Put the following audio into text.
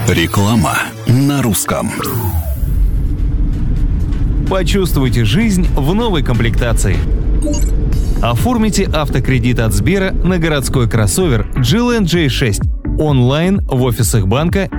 Реклама на русском. Почувствуйте жизнь в новой комплектации. Оформите автокредит от Сбера на городской кроссовер GLN J6 онлайн в офисах банка